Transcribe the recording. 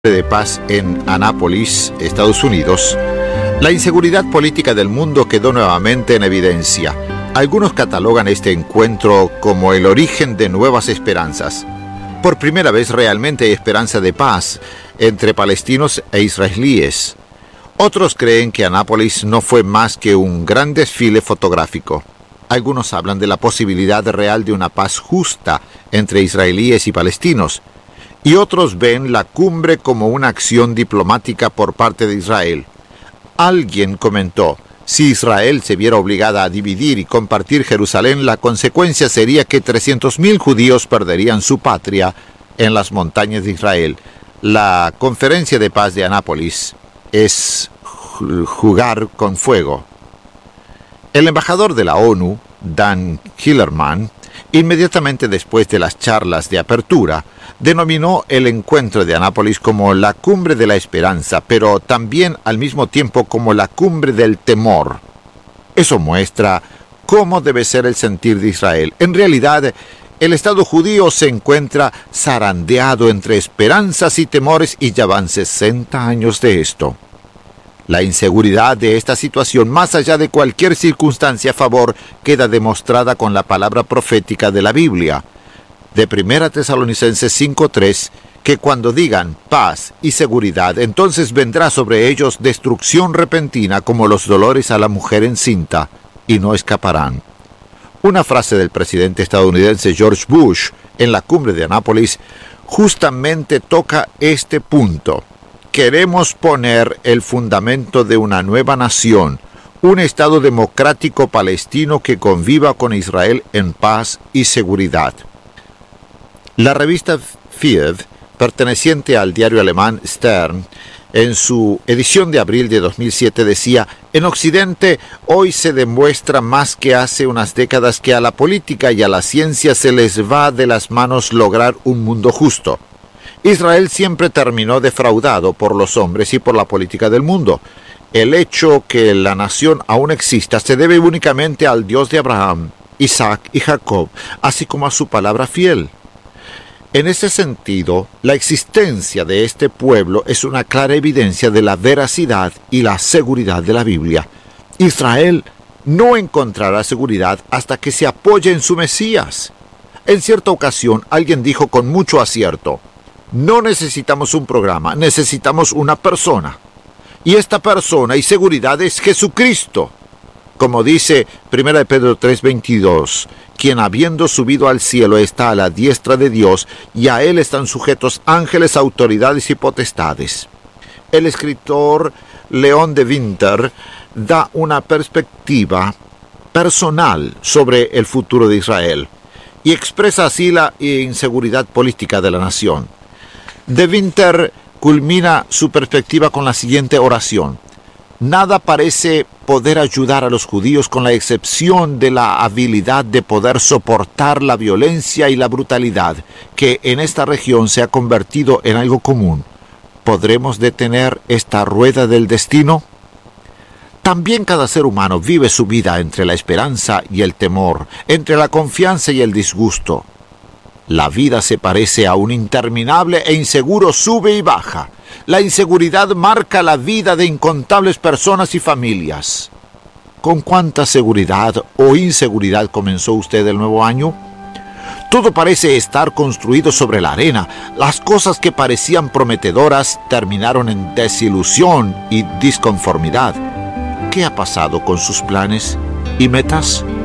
de paz en Annapolis, Estados Unidos, la inseguridad política del mundo quedó nuevamente en evidencia. Algunos catalogan este encuentro como el origen de nuevas esperanzas. Por primera vez realmente hay esperanza de paz entre palestinos e israelíes. Otros creen que Annapolis no fue más que un gran desfile fotográfico. Algunos hablan de la posibilidad real de una paz justa entre israelíes y palestinos. Y otros ven la cumbre como una acción diplomática por parte de Israel. Alguien comentó, si Israel se viera obligada a dividir y compartir Jerusalén, la consecuencia sería que 300,000 judíos perderían su patria en las montañas de Israel. La conferencia de paz de Annapolis es jugar con fuego. El embajador de la ONU, Dan Hillerman, inmediatamente después de las charlas de apertura, denominó el encuentro de Annapolis como la cumbre de la esperanza, pero también al mismo tiempo como la cumbre del temor. Eso muestra cómo debe ser el sentir de Israel. En realidad, el Estado judío se encuentra zarandeado entre esperanzas y temores y ya van 60 años de esto. La inseguridad de esta situación, más allá de cualquier circunstancia a favor, queda demostrada con la palabra profética de la Biblia, de 1 Tesalonicenses 5:3, que cuando digan paz y seguridad, entonces vendrá sobre ellos destrucción repentina como los dolores a la mujer encinta, y no escaparán. Una frase del presidente estadounidense George Bush en la cumbre de Annapolis justamente toca este punto. Queremos poner el fundamento de una nueva nación, un Estado democrático palestino que conviva con Israel en paz y seguridad. La revista Fiev, perteneciente al diario alemán Stern, en su edición de abril de 2007 decía, en Occidente hoy se demuestra más que hace unas décadas que a la política y a la ciencia se les va de las manos lograr un mundo justo. Israel siempre terminó defraudado por los hombres y por la política del mundo. El hecho que la nación aún exista se debe únicamente al Dios de Abraham, Isaac y Jacob, así como a su palabra fiel. En ese sentido, la existencia de este pueblo es una clara evidencia de la veracidad y la seguridad de la Biblia. Israel no encontrará seguridad hasta que se apoye en su Mesías. En cierta ocasión, alguien dijo con mucho acierto, no necesitamos un programa, necesitamos una persona. Y esta persona y seguridad es Jesucristo. Como dice 1 Pedro 3:22, quien habiendo subido al cielo está a la diestra de Dios, y a él están sujetos ángeles, autoridades y potestades. El escritor León de Winter da una perspectiva personal sobre el futuro de Israel y expresa así la inseguridad política de la nación. De Winter culmina su perspectiva con la siguiente oración. Nada parece poder ayudar a los judíos con la excepción de la habilidad de poder soportar la violencia y la brutalidad que en esta región se ha convertido en algo común. ¿Podremos detener esta rueda del destino? También cada ser humano vive su vida entre la esperanza y el temor, entre la confianza y el disgusto. La vida se parece a un interminable e inseguro sube y baja. La inseguridad marca la vida de incontables personas y familias. ¿Con cuánta seguridad o inseguridad comenzó usted el nuevo año? Todo parece estar construido sobre la arena. Las cosas que parecían prometedoras terminaron en desilusión y disconformidad. ¿Qué ha pasado con sus planes y metas?